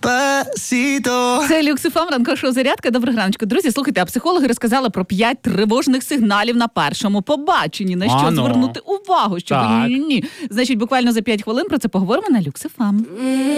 Despacito. Це Люкс ФМ, ранкова шоу «Зарядка». Доброго раночку. Друзі, слухайте, а психологи розказали про 5 тривожних сигналів на першому побаченні. На що звернути увагу, щоб ні. Значить, буквально за 5 хвилин про це поговоримо на Люкс ФМ.